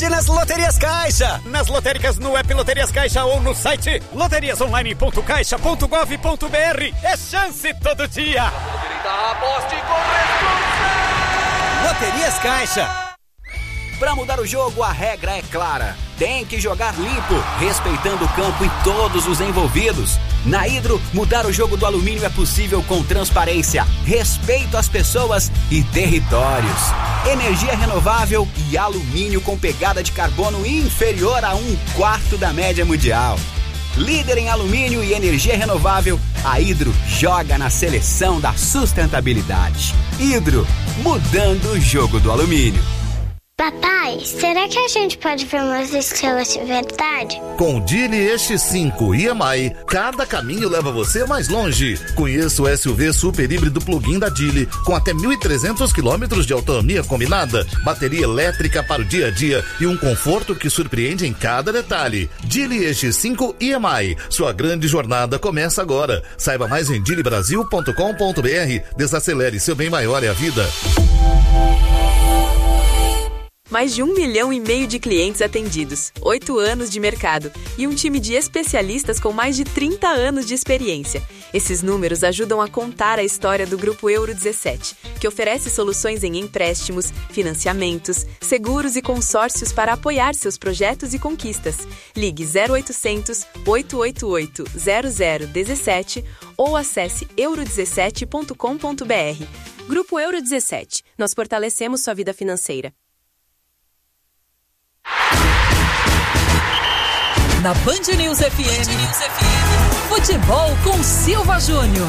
Aposte nas Loterias Caixa. Nas lotéricas, no app Loterias Caixa ou no site loteriasonline.caixa.gov.br. É chance todo dia. Aposte com responsabilidade. Loterias Caixa. Para mudar o jogo, a regra é clara. Tem que jogar limpo, respeitando o campo e todos os envolvidos. Na Hidro, mudar o jogo do alumínio é possível com transparência, respeito às pessoas e territórios. Energia renovável e alumínio com pegada de carbono inferior a 1/4 da média mundial. Líder em alumínio e energia renovável, a Hidro joga na seleção da sustentabilidade. Hidro, mudando o jogo do alumínio. Papai, será que a gente pode ver umas estrelas de verdade? Com o Geely X5 EMI, cada caminho leva você mais longe. Conheça o SUV super híbrido plug-in da Geely, com até 1.300 km de autonomia combinada, bateria elétrica para o dia a dia e um conforto que surpreende em cada detalhe. Geely X5 EMI, sua grande jornada começa agora. Saiba mais em geelybrasil.com.br. Desacelere, seu bem maior é a vida. Mais de 1,5 milhão de clientes atendidos, 8 anos de mercado e um time de especialistas com mais de 30 anos de experiência. Esses números ajudam a contar a história do Grupo Euro 17, que oferece soluções em empréstimos, financiamentos, seguros e consórcios para apoiar seus projetos e conquistas. Ligue 0800 888 0017 ou acesse euro17.com.br. Grupo Euro 17. Nós fortalecemos sua vida financeira. Na Band News FM, futebol com Silva Júnior.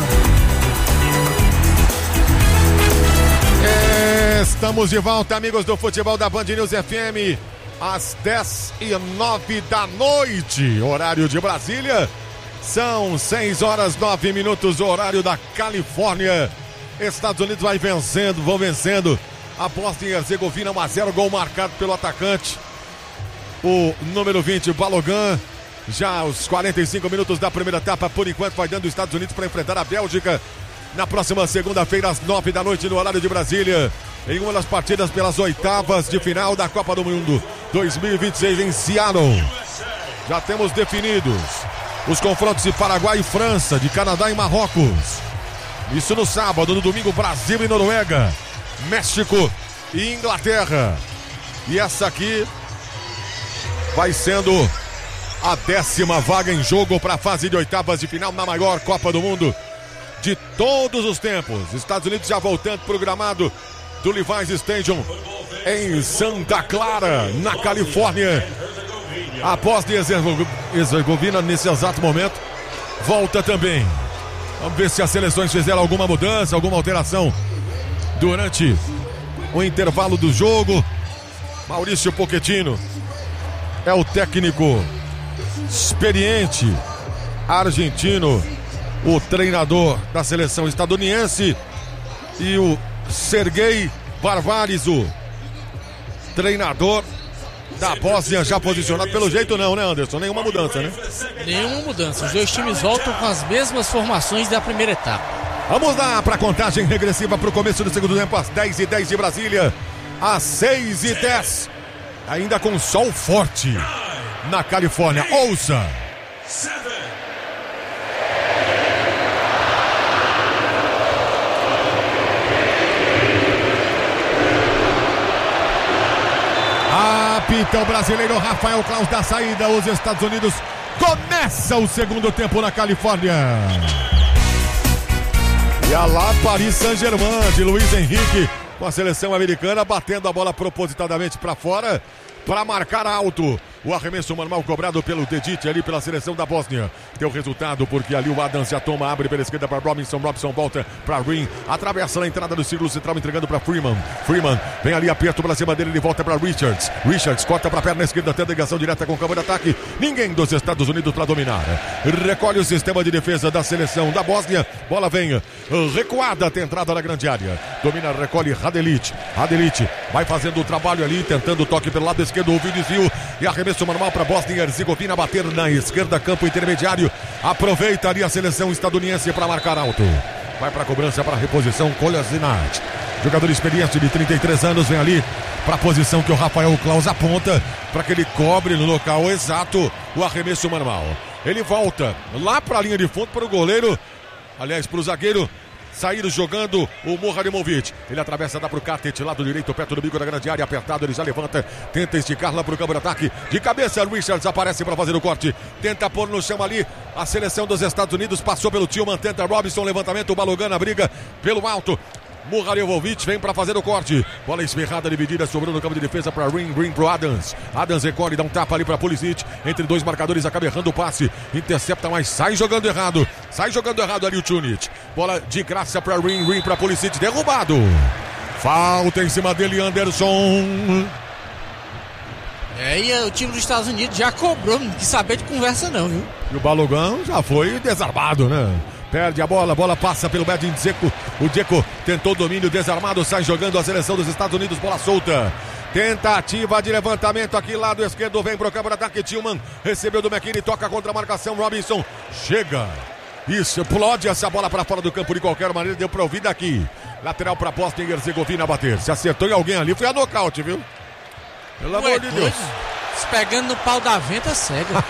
Estamos de volta, amigos do futebol da Band News FM, às 10h09 da noite, horário de Brasília. São 6h09, horário da Califórnia. Estados Unidos vão vencendo a Bósnia e Herzegovina 1-0, gol marcado pelo atacante, o número 20, Balogun. Já aos 45 minutos da primeira etapa, por enquanto vai dando os Estados Unidos para enfrentar a Bélgica na próxima segunda-feira, às 9 da noite, no horário de Brasília, em uma das partidas pelas oitavas de final da Copa do Mundo 2026 em Seattle. Já temos definidos os confrontos de Paraguai e França, de Canadá e Marrocos. Isso no sábado. No domingo, Brasil e Noruega, México e Inglaterra. E essa aqui vai sendo a 10ª vaga em jogo para a fase de oitavas de final na maior Copa do Mundo de todos os tempos. Estados Unidos já voltando para o gramado do Levi's Stadium em Santa Clara, na Califórnia. A Bósnia e Herzegovina, nesse exato momento, volta também. Vamos ver se as seleções fizeram alguma mudança, alguma alteração durante o intervalo do jogo. Maurício Pochettino é o técnico experiente argentino, o treinador da seleção estadunidense, e o Sergei Varvaris, o treinador da Bósnia, já posicionado. Pelo jeito não, né, Anderson? Nenhuma mudança, né? Nenhuma mudança. Os dois times voltam com as mesmas formações da primeira etapa. Vamos lá para a contagem regressiva para o começo do segundo tempo, às 10h10 de Brasília, às 6h10. Ainda com sol forte na Califórnia. Ouça! Apita o brasileiro Rafael Claus da saída. Os Estados Unidos começa o segundo tempo na Califórnia. E a lá Paris Saint-Germain de Luiz Henrique, com a seleção americana batendo a bola propositadamente para fora para marcar alto. O arremesso manual cobrado pelo Dedic ali pela seleção da Bósnia. Deu resultado porque ali o Adams já toma, abre pela esquerda para Robinson. Robinson volta para Green, atravessa na entrada do círculo central, entregando para Freeman. Freeman vem ali, aperto para cima dele, ele volta para Richards. Richards corta para a perna esquerda, até a ligação direta com o campo de ataque. Ninguém dos Estados Unidos para dominar. Recolhe o sistema de defesa da seleção da Bósnia. Bola vem recuada até a entrada da grande área. Domina, recolhe Radelic. Radelic vai fazendo o trabalho ali, tentando o toque pelo lado esquerdo, houve desvio e arremesso manual para Bósnia e Herzegovina bater na esquerda, campo intermediário. Aproveita ali a seleção estadunidense para marcar alto. Vai para a cobrança, para a reposição, Kolasinac. Jogador experiente de 33 anos, vem ali para a posição que o Rafael Claus aponta, para que ele cobre no local exato o arremesso manual. Ele volta lá para a linha de fundo para o goleiro, aliás, para o zagueiro sair jogando o Muharimovic. Ele atravessa, dá pro Katic, lado direito, perto do bico da grande área, apertado, ele já levanta, tenta esticar lá pro campo de ataque. De cabeça, Richards aparece para fazer o corte, tenta pôr no chão ali. A seleção dos Estados Unidos passou pelo Tillman, tenta Robinson, levantamento, o Balogun na briga pelo alto. Muharimovic vem para fazer o corte. Bola esferrada, dividida, sobrou no campo de defesa para Green pro Adams. Adams recolhe, dá um tapa ali para Pulisic. Entre dois marcadores, acaba errando o passe. Intercepta, mas sai jogando errado. Sai jogando errado ali o Tunic. Bola de graça para Green para Pulisic, derrubado. Falta em cima dele, Anderson. E o time dos Estados Unidos já cobrou, não quis saber de conversa não, viu? E o Balogun já foi desarmado, né? Perde a bola passa pelo Edin Dzeko. O Dzeko tentou o domínio, desarmado, sai jogando a seleção dos Estados Unidos, bola solta. Tentativa de levantamento aqui, lado esquerdo, vem pro campo de ataque, Tillman. Recebeu do McKinney, toca contra a marcação, Robinson. Chega. Isso, explode essa bola para fora do campo de qualquer maneira, deu pra ouvir daqui. Lateral pra Bosnia e Herzegovina bater. Se acertou em alguém ali, foi a nocaute, viu? Pelo amor de Deus. Se pegando no pau da venta, cega.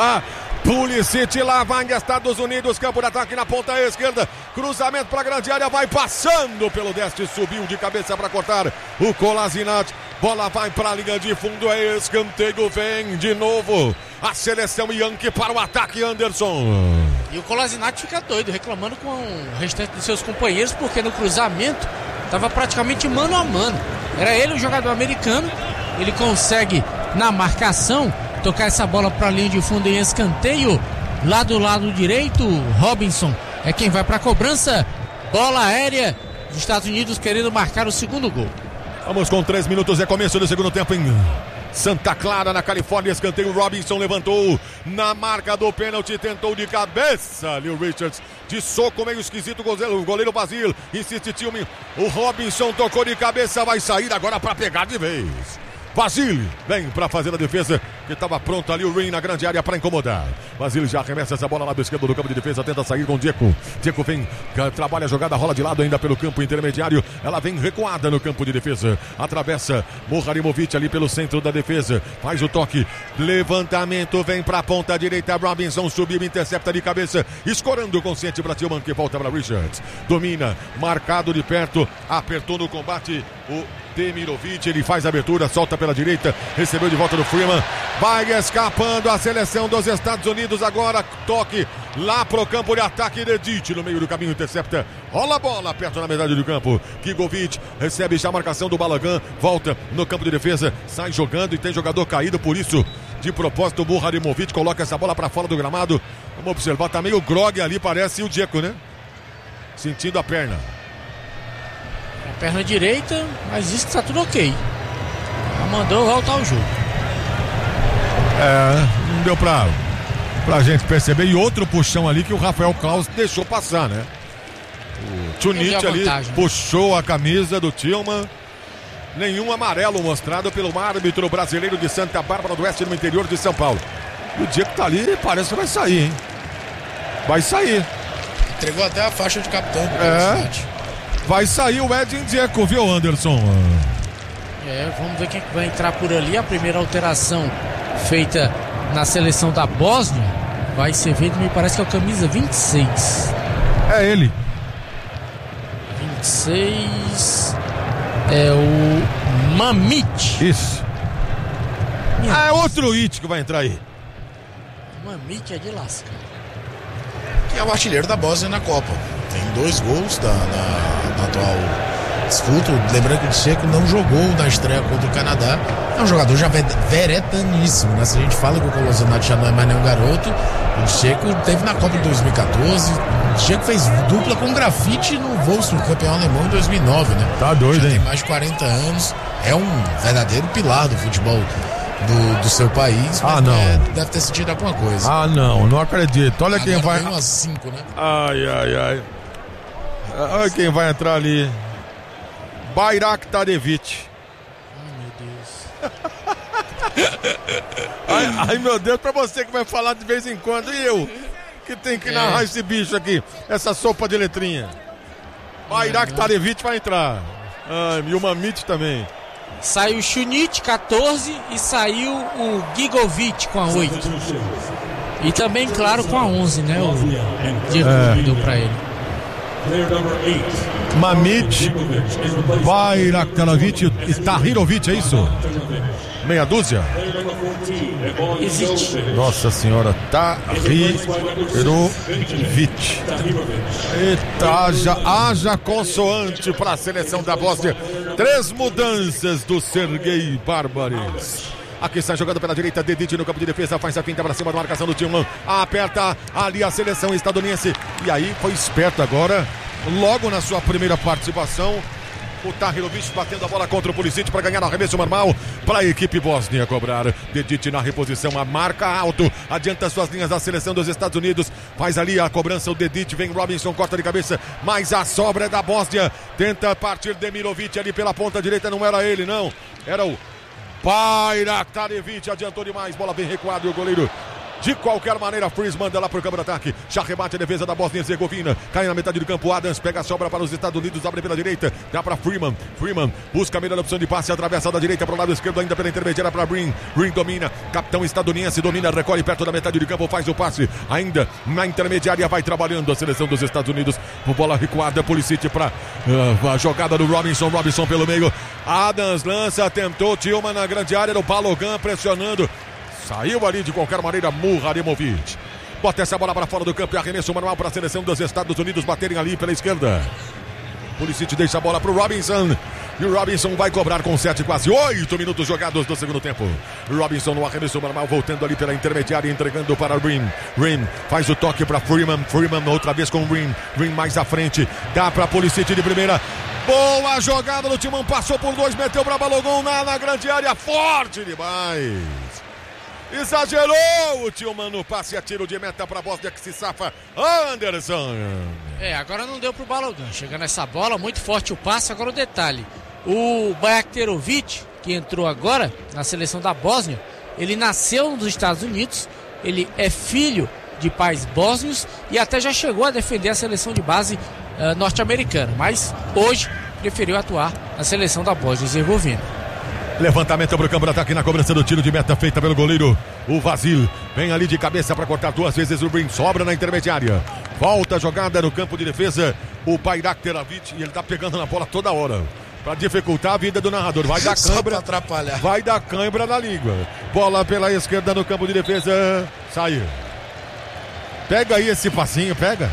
Pulisic lá, vai Estados Unidos, campo de ataque na ponta esquerda, cruzamento para a grande área, vai passando pelo deste, subiu de cabeça para cortar o Kolasinac, bola vai para a linha de fundo, é escanteio, vem de novo a seleção Yankee para o ataque, Anderson. E o Kolasinac fica doido, reclamando com o restante dos seus companheiros, porque no cruzamento estava praticamente mano a mano, era ele o jogador americano, ele consegue na marcação tocar essa bola para a linha de fundo em escanteio, lá do lado direito, Robinson é quem vai para a cobrança, bola aérea, os Estados Unidos querendo marcar o segundo gol. Vamos com 3 minutos, é começo do segundo tempo em Santa Clara, na Califórnia, escanteio, Robinson levantou na marca do pênalti, tentou de cabeça ali o Richards, de soco meio esquisito, o goleiro Basile, insiste Tillman, o Robinson tocou de cabeça, vai sair agora para pegar de vez. Basile vem para fazer a defesa, que estava pronto ali o Ring na grande área para incomodar. Basile já arremessa essa bola lá do esquerdo do campo de defesa, tenta sair com o Dzeko. Dzeko vem, trabalha a jogada, rola de lado ainda pelo campo intermediário. Ela vem recuada no campo de defesa. Atravessa Muharimovic ali pelo centro da defesa. Faz o toque, levantamento, vem para a ponta direita. Robinson subiu, intercepta de cabeça, escorando o consciente para Tillman, que volta para Richards. Domina, marcado de perto, apertou no combate o Demirovic, ele faz a abertura, solta pela direita, recebeu de volta do Freeman, vai escapando a seleção dos Estados Unidos, agora toque lá pro campo de ataque, Dedic no meio do caminho, intercepta, rola a bola perto na metade do campo, Gigovic recebe já a marcação do Balogun, volta no campo de defesa, sai jogando e tem jogador caído, por isso de propósito o Muharimovic coloca essa bola para fora do gramado, vamos observar, tá meio grog ali, parece o Dzeko, né? Sentindo a perna. A perna direita, mas isso que tá tudo ok. Já mandou voltar o jogo. Não deu pra gente perceber. E outro puxão ali que o Rafael Claus deixou passar, né? O Tunic ali puxou a camisa do Tillman. Nenhum amarelo mostrado pelo árbitro brasileiro de Santa Bárbara do Oeste, no interior de São Paulo. E o Dzeko tá ali, parece que vai sair, hein? Vai sair. Entregou até a faixa de capitão. Vai sair o Edin Dzeko, viu, Anderson? Vamos ver quem vai entrar por ali. A primeira alteração feita na seleção da Bósnia vai ser feita, me parece que é o camisa 26. É ele. 26 é o Mamić. Isso. É outro It que vai entrar aí. Mamić é de lascar. Que é o artilheiro da Bósnia na Copa. Tem 2 gols na atual disputa. Lembrando que o Dzeko não jogou na estreia contra o Canadá. É um jogador já veretaníssimo, né? Se a gente fala que o Kolasinac já não é mais nenhum garoto, o Dzeko teve na Copa de 2014. O Dzeko fez dupla com Grafite no Wolfsburg, campeão alemão, em 2009, né? Tá doido, já hein? Tem mais de 40 anos. É um verdadeiro pilar do futebol do seu país, mas deve ter sentido alguma coisa. Não acredito. Olha quem vai. Tem umas 5, né? Ai. Olha quem vai entrar ali. Bayraktarevic. Ai, meu Deus, pra você que vai falar de vez em quando, e eu que tem que narrar esse bicho aqui, essa sopa de letrinha. Bayraktarevic vai entrar. E o Mamit também. Saiu o Chunit, 14, e saiu o Gigovic com a 8. E também, claro, com a 11, né? O Diego deu pra ele. Mamit, Bayraktarovic e Tahirovic, é isso? Meia dúzia? Existe. Nossa senhora, Tahirovic. Eita, haja consoante para a seleção da Bósnia. 3 mudanças do Sergei Barbares. Aqui está jogando pela direita, Dedić no campo de defesa, faz a finta para cima da marcação do Tillman. Aperta ali a seleção estadunidense. E aí foi esperto agora, logo na sua primeira participação, o Tahirovic batendo a bola contra o Pulisic para ganhar arremesso normal para a equipe bósnia cobrar. Dedić na reposição, a marca alto, adianta suas linhas da seleção dos Estados Unidos, faz ali a cobrança, o Dedić, vem Robinson, corta de cabeça, mas a sobra é da Bósnia, tenta partir Demirovic ali pela ponta direita, não era ele não, era o Bayraktarovic, adiantou demais, bola bem recuada e o goleiro de qualquer maneira, Freeze manda lá pro campo de ataque. Já rebate a defesa da Bósnia e Herzegovina. Cai na metade do campo, Adams pega a sobra para os Estados Unidos, abre pela direita, dá para Freeman. Freeman busca a melhor opção de passe, atravessa da direita para o lado esquerdo, ainda pela intermediária para Green. Green domina, capitão estadunidense domina, recolhe perto da metade do campo, faz o passe. Ainda na intermediária vai trabalhando a seleção dos Estados Unidos. Bola recuada, Pulisic para a jogada do Robinson. Robinson pelo meio. Adams lança, tentou, Tillman na grande área, o Balogun pressionando. Saiu ali de qualquer maneira, Muharremowicz. Bota essa bola para fora do campo e arremesso manual para a seleção dos Estados Unidos baterem ali pela esquerda. Pulisic deixa a bola para o Robinson. E o Robinson vai cobrar com 7, quase 8 minutos jogados do segundo tempo. Robinson no arremesso normal, voltando ali pela intermediária, entregando para Green. Green faz o toque para Freeman. Freeman outra vez com Green. Green mais à frente. Dá para Pulisic de primeira. Boa jogada do Tillman. Passou por 2, meteu para Balogun na grande área. Forte demais. Exagerou o Tillman no passe a tiro de meta para a Bósnia que se safa. Anderson. Agora não deu pro Balogun. Chega nessa bola, muito forte o passe. Agora o detalhe. O Bayraktarovic, que entrou agora na seleção da Bósnia, ele nasceu nos Estados Unidos. Ele é filho de pais bósnios e até já chegou a defender a seleção de base norte-americana. Mas hoje preferiu atuar na seleção da Bósnia e Herzegovina. Levantamento para o campo de ataque na cobrança do tiro de meta feita pelo goleiro, o Vasil. Vem ali de cabeça para cortar 2 vezes o Green, sobra na intermediária. Volta a jogada no campo de defesa, o Bayraktarovic, e ele tá pegando na bola toda hora. Para dificultar a vida do narrador. Vai dar cãibra, atrapalhar. Vai dar cãibra na língua. Bola pela esquerda no campo de defesa. Saiu. Pega aí esse passinho, pega.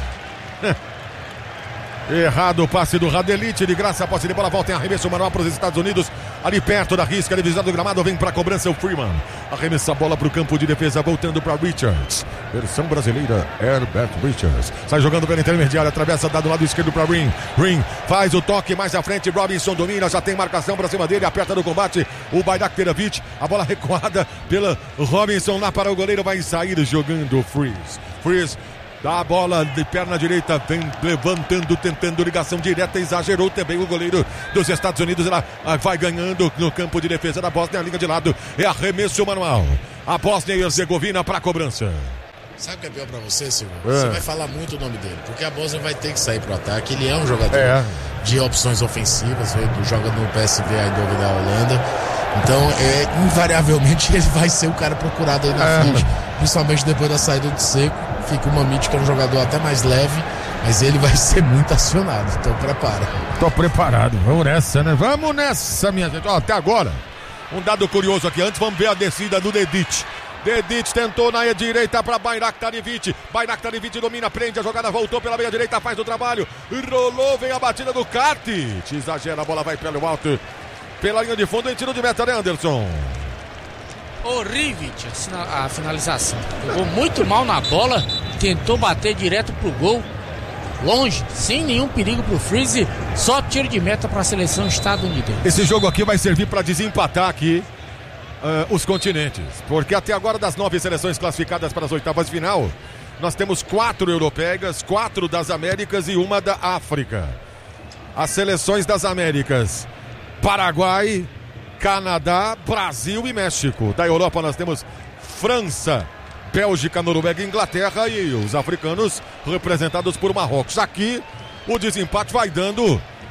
Errado o passe do Radelic, de graça a posse de bola, volta em arremesso manual para os Estados Unidos, ali perto da risca, divisão do gramado, vem para a cobrança o Freeman, arremessa a bola para o campo de defesa, voltando para Richards, versão brasileira, Herbert Richards, sai jogando pela intermediária, atravessa, dá do lado esquerdo para Green, Green faz o toque mais à frente, Robinson domina, já tem marcação para cima dele, aperta no combate, o Bayraktarovic, a bola recuada pela Robinson lá para o goleiro, vai sair jogando o Freeze, dá a bola de perna direita, vem levantando, tentando ligação direta, exagerou também o goleiro dos Estados Unidos, ela vai ganhando no campo de defesa da Bósnia, a linha de lado, é arremesso manual, a Bósnia e Herzegovina para a cobrança. Sabe o que é pior pra você, Silvio? Você vai falar muito o nome dele, porque a Bósnia vai ter que sair pro ataque, ele é um jogador de opções ofensivas, joga no PSV Eindhoven da Holanda, então invariavelmente ele vai ser o cara procurado aí na frente, principalmente depois da saída do Seco. Fica o Mamit, que é um jogador até mais leve, mas ele vai ser muito acionado, então prepara. Tô preparado, vamos nessa, né? Vamos nessa, minha gente. Ó, até agora, um dado curioso aqui, antes vamos ver a descida do Dedić. Dedić tentou na direita para Bayraktarovic. Bayraktarovic domina, prende a jogada, voltou pela meia direita, faz o trabalho, rolou, vem a batida do Katic. Exagera, a bola vai pelo alto, pela linha de fundo, em tiro de meta, né, Anderson? O Rivic, a finalização. Jogou muito mal na bola, tentou bater direto pro gol, longe, sem nenhum perigo pro Freeze, só tiro de meta para a seleção estadunidense. Esse jogo aqui vai servir para desempatar aqui os continentes, porque até agora das 9 seleções classificadas para as oitavas de final, nós temos 4 europeias, 4 das Américas e 1 da África. As seleções das Américas, Paraguai, Canadá, Brasil e México. Da Europa nós temos França, Bélgica, Noruega e Inglaterra, e os africanos representados por Marrocos. Aqui o desempate vai dando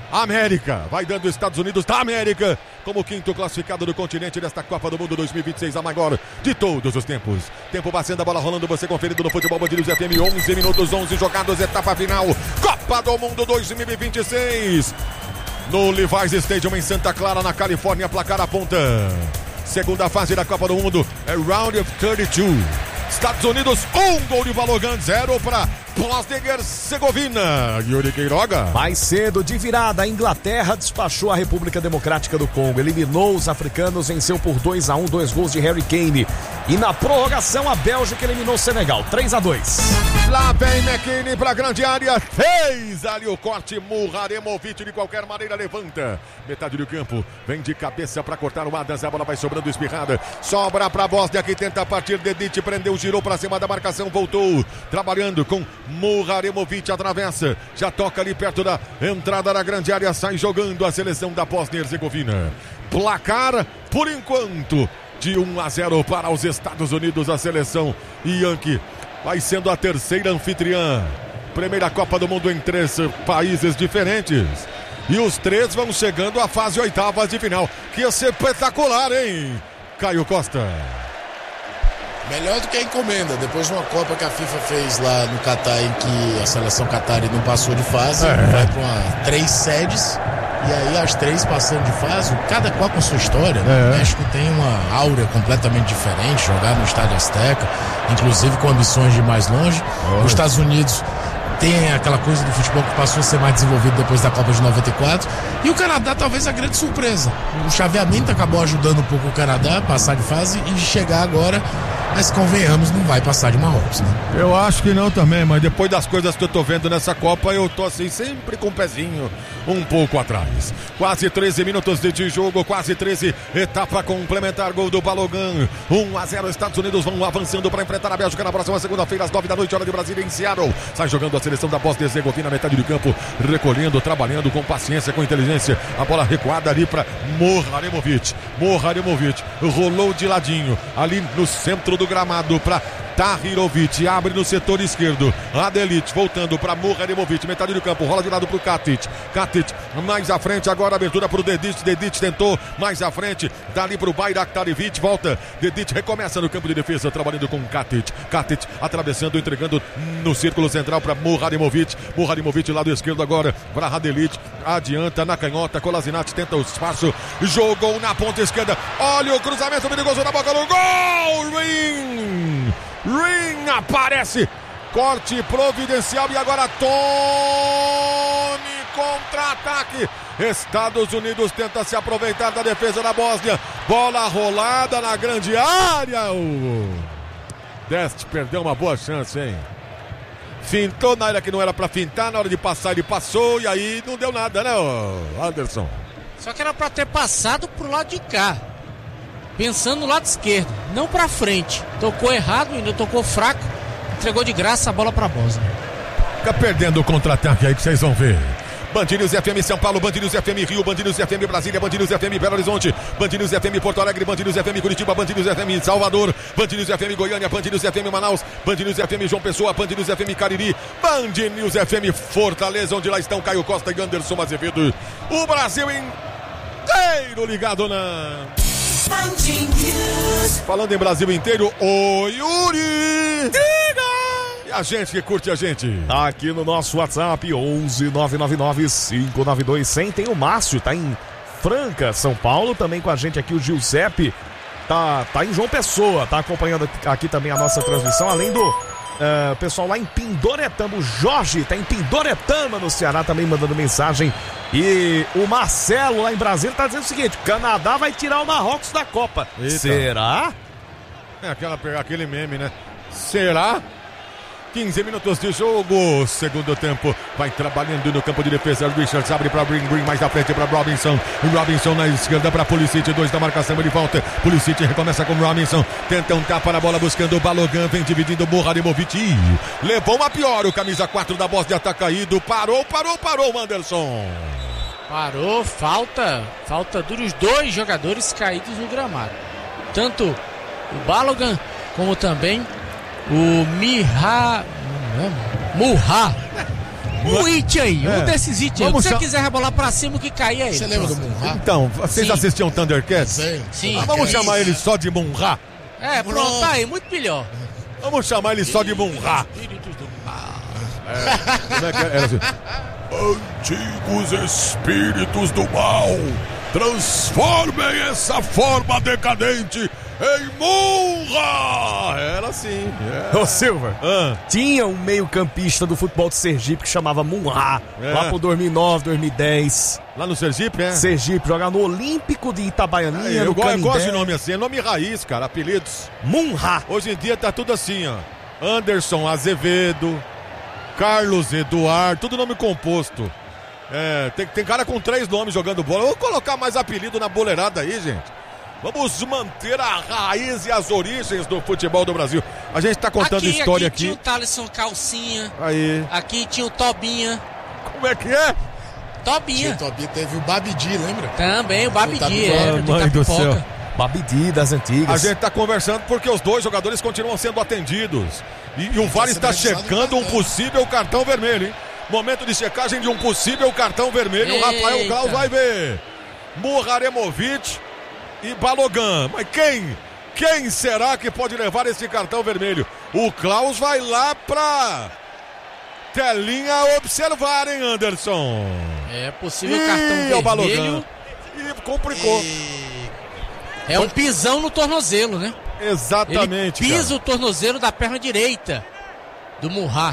América. Vai dando Estados Unidos da América como quinto classificado do continente desta Copa do Mundo 2026, a maior de todos os tempos. Tempo passando, a bola rolando, você conferido no Futebol Band News FM. 11 minutos, 11 jogados, etapa final. Copa do Mundo 2026. No Levi's Stadium em Santa Clara, na Califórnia, placar aponta. Segunda fase da Copa do Mundo é Round of 32. Estados Unidos, 1 gol de Balogun, 0 para Bósnia e Herzegovina. Yuri Queiroga. Mais cedo, de virada, a Inglaterra despachou a República Democrática do Congo, eliminou os africanos, venceu por 2-1, 2 gols de Harry Kane. E na prorrogação, a Bélgica eliminou o Senegal, 3-2. Lá vem McKinney pra grande área, fez ali o corte, Muraremovic de qualquer maneira levanta. Metade do campo, vem de cabeça pra cortar o Adams, a bola vai sobrando espirrada. Sobra pra Bósnia que tenta partir, Dedić prendeu, girou pra cima da marcação, voltou, trabalhando com Muraremovic, atravessa, já toca ali perto da entrada da grande área, sai jogando a seleção da Bósnia e Herzegovina. Placar, por enquanto, de 1-0 para os Estados Unidos, a seleção Yankee vai sendo a terceira anfitriã. Primeira Copa do Mundo em 3 países diferentes. E os 3 vão chegando à fase oitavas de final. Que espetacular, hein, Caio Costa? Melhor do que a encomenda. Depois de uma Copa que a FIFA fez lá no Catar, em que a seleção catarí não passou de fase, vai para 3 sedes. E aí as 3 passando de fase, cada qual com sua história. O México tem uma áurea completamente diferente, jogar no Estádio Azteca, inclusive com ambições de ir mais longe. Os Estados Unidos tem aquela coisa do futebol que passou a ser mais desenvolvido depois da Copa de 94. E o Canadá talvez a grande surpresa. O chaveamento acabou ajudando um pouco o Canadá a passar de fase e chegar agora, mas convenhamos, não vai passar de Marrocos, né? Eu acho que não também, mas depois das coisas que eu tô vendo nessa Copa, eu tô assim, sempre com o pezinho um pouco atrás. Quase 13 minutos de jogo, quase 13, etapa complementar, gol do Balogun. 1-0, Estados Unidos vão avançando para enfrentar a Bélgica na próxima segunda-feira, às 9 da noite, hora de Brasília, em Seattle. Sai jogando a seleção da Bósnia e Herzegovina, metade do campo, recolhendo, trabalhando com paciência, com inteligência. A bola recuada ali para Muraremovic. Muraremovic rolou de ladinho, ali no centro do gramado para Tahirovic, abre no setor esquerdo. Dedić voltando para Muraremovic, metade do campo, rola de lado para o Katic. Katic mais à frente, agora abertura para o Dedić. Dedić tentou mais à frente, dali para o Bayraktarevic, volta. Dedić recomeça no campo de defesa, trabalhando com Katic. Katic atravessando, entregando no círculo central para Muraremovic. Muraremovic, lado esquerdo agora para Dedić, adianta na canhota. Kolasinac tenta o espaço, jogou na ponta esquerda. Olha o cruzamento perigoso na boca do gol. Ring aparece, corte providencial e agora Tony, contra-ataque. Estados Unidos tenta se aproveitar da defesa da Bósnia, bola rolada na grande área. Dest perdeu uma boa chance, hein? Fintou na área que não era pra fintar, na hora de passar ele passou e aí não deu nada, né, Anderson? Só que era pra ter passado pro lado de cá, pensando no lado esquerdo, não pra frente. Tocou errado, ainda tocou fraco, entregou de graça a bola pra Bósnia. Fica perdendo o contra-ataque aí que vocês vão ver. Band News FM São Paulo, Band News FM Rio, Band News FM Brasília, Band News FM Belo Horizonte, Band News FM Porto Alegre, Band News FM Curitiba, Band News FM Salvador, Band News FM Goiânia, Band News FM Manaus, Band News FM João Pessoa, Band News FM Cariri, Band News FM Fortaleza, onde lá estão Caio Costa e Anderson Azevedo. O Brasil inteiro ligado na... Falando em Brasil inteiro, o Yuri! Diga! E a gente que curte a gente? Tá aqui no nosso WhatsApp, 11-999-592-100. Tem o Márcio, tá em Franca, São Paulo. Também com a gente aqui o Giuseppe, tá em João Pessoa, tá acompanhando aqui também a nossa transmissão. Além do pessoal lá em Pindoretama, o Jorge tá em Pindoretama, no Ceará, também mandando mensagem. E o Marcelo lá em Brasília tá dizendo o seguinte: o Canadá vai tirar o Marrocos da Copa. Eita. Será? É aquele meme, né? Será? 15 minutos de jogo, segundo tempo, vai trabalhando no campo de defesa. Richards abre para Green, mais à frente para Robinson na esquerda para Pulisic, 2 da marcação, ele volta. Pulisic recomeça com Robinson, tenta um tapa na bola buscando o Balogun, vem dividindo Muraremovic, levou uma pior, o camisa 4 da Bósnia tá caído, parou, Anderson. Parou, falta dos 2 jogadores caídos no gramado, tanto o Balogun como também o Murra Um hit aí, um desses hits aí. Se você quiser rebolar pra cima, o que cair é ele. Você lembra do Munra? Então, vocês assistiam Thundercats? Sim. Vamos chamar ele só de Munra. Pronto, tá aí, muito melhor. Vamos chamar ele só de Munra. Como é que era assim? Antigos espíritos do mal, transformem essa forma decadente em Munra! Era assim. Ô Silva, tinha um meio-campista do futebol de Sergipe que chamava Munra, lá por 2009, 2010. Lá no Sergipe, Sergipe, jogar no Olímpico de Itabaianinha, eu gosto de nome assim, é nome raiz, cara, apelidos. Munra. Hoje em dia tá tudo assim, ó. Anderson Azevedo, Carlos Eduardo, tudo nome composto. Tem cara com 3 nomes jogando bola. Vou colocar mais apelido na boleirada aí, gente. Vamos manter a raiz e as origens do futebol do Brasil. A gente tá contando história aqui. Tinha o Thaleson Calcinha. Aí. Aqui tinha o Tobinha. Como é que é? Tobinha. O Tobinha teve o Babidi, lembra? Também, o Babidi, mãe do céu. Babidi das antigas. A gente tá conversando porque os 2 jogadores continuam sendo atendidos. E o VAR está checando um possível cartão vermelho, hein? Momento de checagem de um possível cartão vermelho. O Rafael Klaus vai ver. Muharemovic e Balogan. Mas quem será que pode levar esse cartão vermelho? O Klaus vai lá pra telinha observar, hein, Anderson? É possível cartão vermelho. E complicou. É um pisão no tornozelo, né? Exatamente. Ele pisa o tornozelo da perna direita do Munra.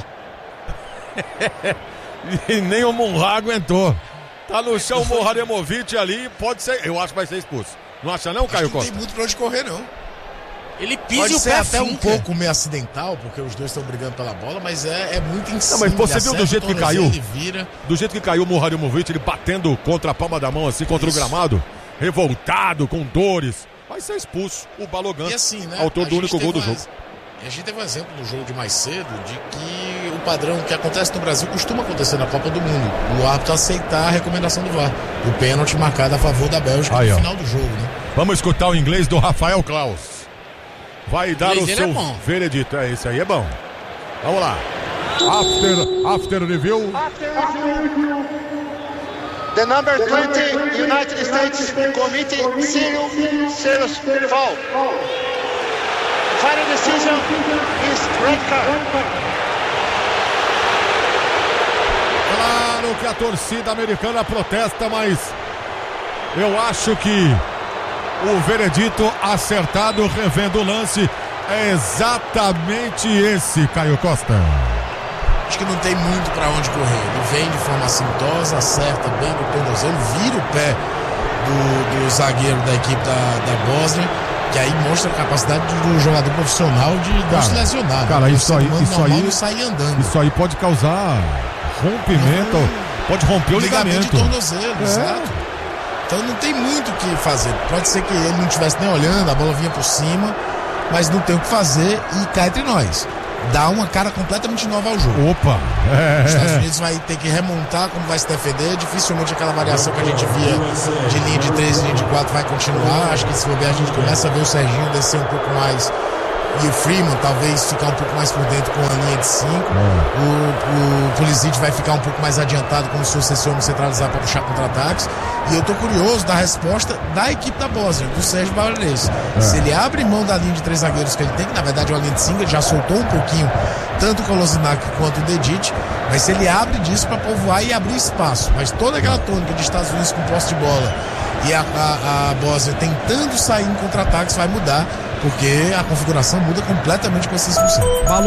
E nem o Munra aguentou. Tá no chão o Muharemovic ali, pode ser. Eu acho que vai ser expulso. Não acha não, Caio Costa? Não tem muito pra onde correr, não. Ele pisa pode e o ser pé até finca. um pouco meio acidental, porque os dois estão brigando pela bola, mas é muito em cima. Não, mas você viu do jeito que caiu? Ele vira. Do jeito que caiu o Muharemovic, ele batendo contra a palma da mão, assim, contra o gramado, revoltado, com dores. Vai ser expulso o Balogan, assim, né? autor do único gol do jogo. E a gente teve um exemplo no jogo de mais cedo de que o padrão que acontece no Brasil costuma acontecer na Copa do Mundo. O árbitro aceitar a recomendação do VAR. O pênalti marcado a favor da Bélgica no final do jogo, né? Vamos escutar o inglês do Rafael Klaus. Vai dar o seu veredito. Esse aí é bom. Vamos lá. After review. The number 20 United States committed serious foul. Final decision is red card. Claro que a torcida americana protesta, mas eu acho que o veredito acertado, revendo o lance, é exatamente esse, Caio Costa. Acho que não tem muito pra onde correr. Ele vem de forma assintosa, acerta bem no tornozelo, vira o pé do zagueiro da equipe da Bósnia, que aí mostra a capacidade do jogador profissional de não se lesionar. Cara, isso aí sair andando. Isso aí pode causar rompimento, pode romper o ligamento de tornozelo, exato. Então não tem muito o que fazer. Pode ser que ele não estivesse nem olhando, a bola vinha por cima, mas não tem o que fazer e cá entre nós. Dá uma cara completamente nova ao jogo. Opa! Os Estados Unidos vai ter que remontar como vai se defender. Dificilmente aquela variação que a gente via de linha de 3 e linha de 4 vai continuar. Acho que se bobear a gente começa a ver o Serginho descer um pouco mais e o Freeman talvez ficar um pouco mais por dentro com a linha de 5. O Pulisic vai ficar um pouco mais adiantado como se fosse esse homem centralizado para puxar contra-ataques. E eu tô curioso da resposta da equipe da Bósnia, do Sérgio Bavarese. Se ele abre mão da linha de 3 zagueiros que ele tem, que na verdade é uma linha de 5, ele já soltou um pouquinho tanto o Kolasinac quanto o Dedic, mas se ele abre disso para povoar e abrir espaço, mas toda aquela tônica de Estados Unidos com posse de bola e a Bósnia tentando sair em contra-ataques vai mudar, porque a configuração muda completamente com essa expulsão.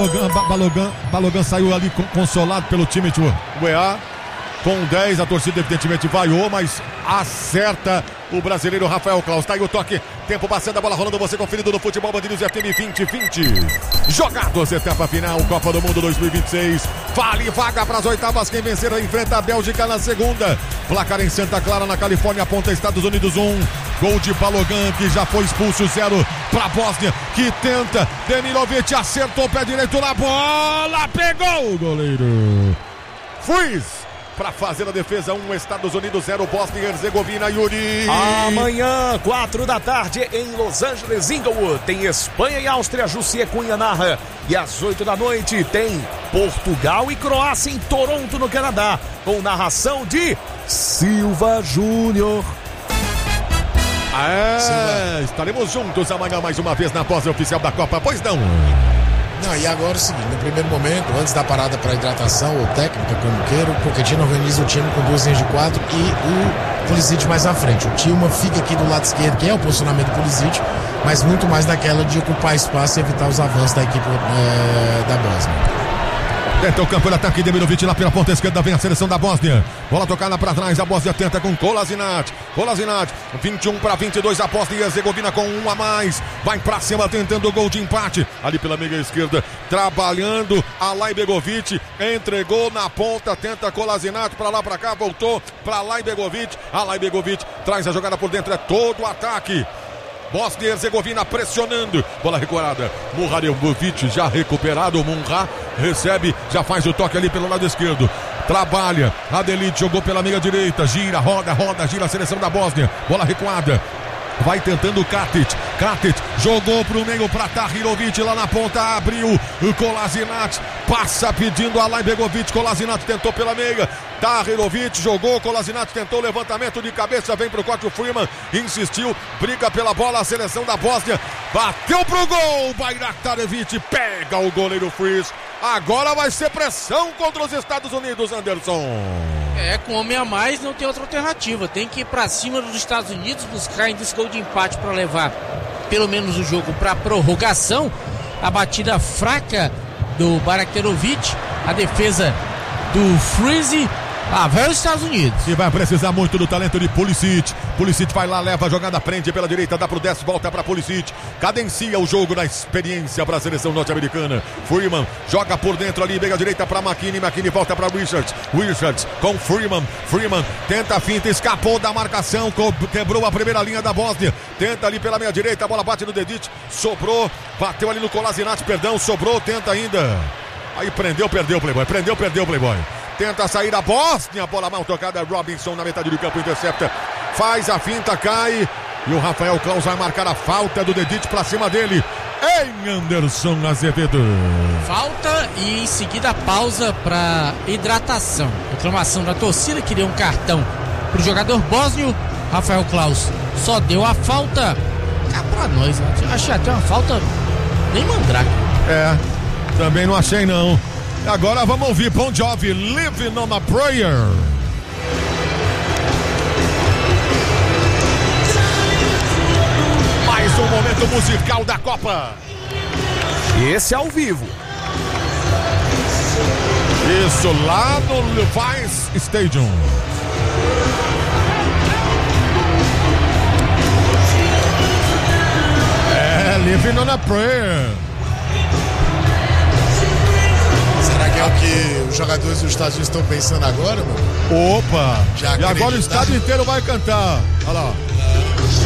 Balogan saiu ali consolado pelo time de UEA. Com 10, a torcida evidentemente vaiou, mas acerta o brasileiro Rafael Klaus. Tá aí o toque, tempo passando, a bola rolando, você conferido no Futebol Band News FM 2020. Jogados, etapa final, Copa do Mundo 2026. Vale vaga para as oitavas, quem vencer enfrenta a Bélgica na segunda. Placar em Santa Clara, na Califórnia, aponta Estados Unidos 1. Gol de Balogan, que já foi expulso, 0 para a Bósnia, que tenta. Demirovic acertou o pé direito na bola, pegou o goleiro. para fazer a defesa. 1, Estados Unidos 0, Bósnia e Herzegovina, Yuri. Amanhã, 4 da tarde, em Los Angeles, Inglewood, tem Espanha e Áustria, Jussier Cunha narra. E às 8 da noite tem Portugal e Croácia em Toronto, no Canadá, com narração de Silva Júnior. Estaremos juntos amanhã mais uma vez na pós oficial da Copa, pois não? Não, e agora é o seguinte, no primeiro momento, antes da parada para hidratação ou técnica, como queira, o Pochettino organiza o time com 2 linhas de 4 e o Pulisic mais à frente. O Tillman fica aqui do lado esquerdo, que é o posicionamento do Pulisic, mas muito mais daquela de ocupar espaço e evitar os avanços da equipe da Bósnia. Tenta o campo de ataque, Demirovic lá pela ponta esquerda, vem a seleção da Bósnia. Bola tocada para trás, a Bósnia tenta com Kolasinac. 21-22, a Bósnia e Herzegovina com 1 a mais. Vai pra cima tentando o gol de empate. Ali pela meia esquerda, trabalhando Alay Begovic. Entregou na ponta, tenta Kolasinac pra lá, pra cá, voltou pra Alay Begovic. Alay Begovic traz a jogada por dentro, é todo o ataque. Bósnia e Herzegovina pressionando. Bola recuada. Muharevovic já recuperado. Munha recebe, já faz o toque ali pelo lado esquerdo. Trabalha. Adelite jogou pela meia direita. Gira, roda, gira a seleção da Bósnia. Bola recuada. Vai tentando o Katic. Jogou pro meio pra Tahirovic lá na ponta. Abriu o Kolasinac. Passa pedindo a Alay Begovic. Kolasinac tentou pela meia. Tahirovic jogou. Kolasinac tentou o levantamento de cabeça. Vem pro corte o Freeman. Insistiu. Briga pela bola a seleção da Bósnia. Bateu pro gol. Bayraktarevic pega o goleiro Fries. Agora vai ser pressão contra os Estados Unidos, Anderson. Com homem a mais não tem outra alternativa. Tem que ir pra cima dos Estados Unidos, buscar ainda esse gol de empate para levar pelo menos o jogo para prorrogação. A batida fraca do Bayraktarevic, a defesa do Freeze. Vai os Estados Unidos. E vai precisar muito do talento de Pulisic. Pulisic vai lá, leva a jogada, prende pela direita, dá pro 10, volta pra Pulisic. Cadencia o jogo na experiência pra seleção norte-americana. Freeman joga por dentro ali, meia direita pra McKinney. McKinney volta pra Richards. Richards com Freeman. Freeman tenta a finta, escapou da marcação, quebrou a primeira linha da Bósnia. Tenta ali pela meia direita, a bola bate no Dedic. Sobrou, bateu ali no Kolasinac, sobrou, tenta ainda. Aí perdeu o Playboy. Tenta sair a Bósnia, bola mal tocada, Robinson na metade do campo, intercepta, faz a finta, cai, e o Rafael Klaus vai marcar a falta do Dedic pra cima dele, em Anderson Azevedo. Falta e em seguida pausa pra hidratação. Reclamação da torcida, queria um cartão pro jogador bósnio. Rafael Klaus só deu a falta. Cá pra nós, né? Achei até uma falta bem mandrake. Também não achei não. Agora vamos ouvir Bon Jovi, Living on a Prayer. Mais um momento musical da Copa. Esse ao vivo. Isso, lá no Levi's Stadium. Living on a Prayer. Será que é o que os jogadores dos Estados Unidos estão pensando agora, mano? Opa! E agora o estádio inteiro vai cantar. Olha lá.